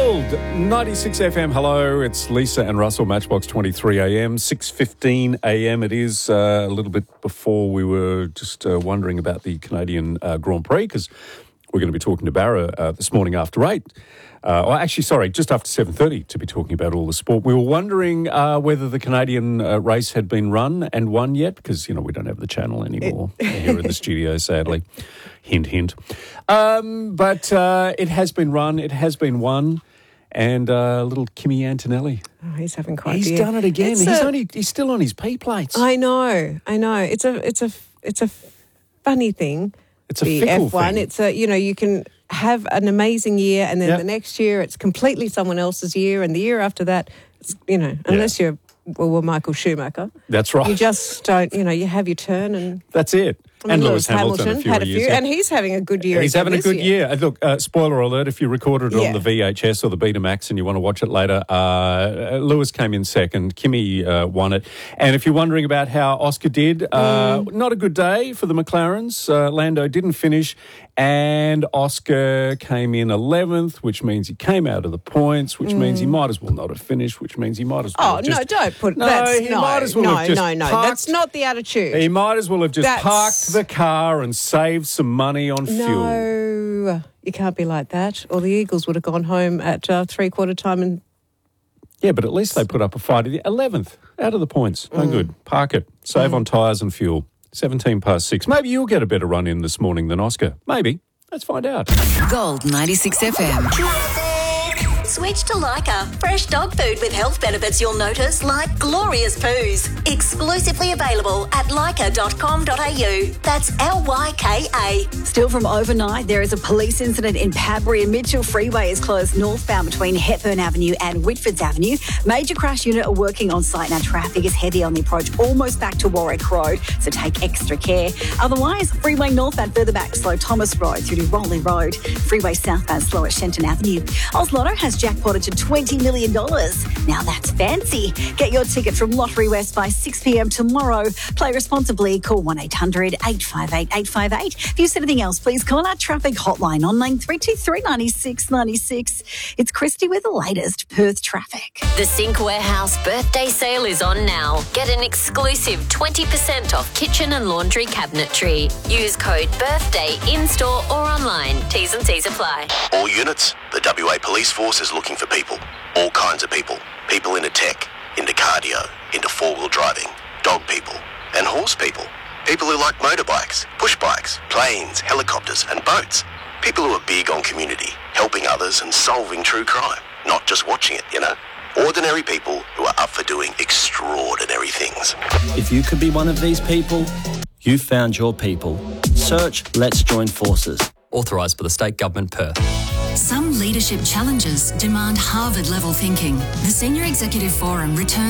Gold, 96 FM. Hello, it's Lisa and Russell, Matchbox 23 AM, 6:15 AM. It is a little bit before we were just wondering about the Canadian Grand Prix, because we're going to be talking to Barra this morning after 8. Just after 7:30 to be talking about all the sport. We were wondering whether the Canadian race had been run and won yet, because, you know, we don't have the channel anymore here in the studio, sadly. Hint, hint. But it has been run, it has been won, and little Kimi Antonelli. Oh, he's having quite. He's done it again. He's still on his P plates. I know. It's a funny thing. It's a the fickle F1. thing. It's you can have an amazing year, and then the next year it's completely someone else's year, and the year after that, it's, unless you're Michael Schumacher. That's right. You just don't. You have your turn, and that's it. And Lewis Hamilton had a few, and he's having a good year. He's having a good year. Look, spoiler alert, if you recorded it on the VHS or the Betamax and you want to watch it later, Lewis came in second, Kimi won it. And if you're wondering about how Oscar did, not a good day for the McLarens. Lando didn't finish, and Oscar came in 11th, which means he came out of the points, which means he might as well not have finished, which means he might as well don't put No, that's, he might as well have just parked. That's not the attitude. He might as well have just parked the car and saved some money on fuel. No, you can't be like that. Or the Eagles would have gone home at three-quarter time. And yeah, but at least they put up a fight. 11th, out of the points. No good. Park it. Save on tyres and fuel. 6:17. Maybe you'll get a better run in this morning than Oscar. Maybe. Let's find out. Gold 96 FM. Switch to Lyca. Fresh dog food with health benefits you'll notice, like glorious poos. Exclusively available at lyca.com.au. That's LYKA. Still from overnight, there is a police incident in Padbury and Mitchell Freeway is closed northbound between Hepburn Avenue and Whitfords Avenue. Major crash unit are working on site now. Traffic is heavy on the approach almost back to Warwick Road, so take extra care. Otherwise, freeway northbound further back slow Thomas Road through to Rowley Road. Freeway southbound slow at Shenton Avenue. Oz Lotto has jackpotted to $20 million. Now that's fancy. Get your ticket from Lottery West by 6 p.m. tomorrow. Play responsibly. Call 1-800-858-858. If you see anything else, please call our traffic hotline on 9323 96 96. It's Christy with the latest Perth traffic. The Sink Warehouse birthday sale is on now. Get an exclusive 20% off kitchen and laundry cabinetry. Use code BIRTHDAY in-store or online. T's and C's apply. All units, the WA Police Force is looking for people. All kinds of people. People into tech, into cardio, into four-wheel driving, dog people, and horse people. People who like motorbikes, push bikes, planes, helicopters, and boats. People who are big on community, helping others and solving true crime. Not just watching it, Ordinary people who are up for doing extraordinary things. If you could be one of these people, you've found your people. Search Let's Join Forces. Authorised by the State Government, Perth. Some leadership challenges demand Harvard-level thinking. The Senior Executive Forum returns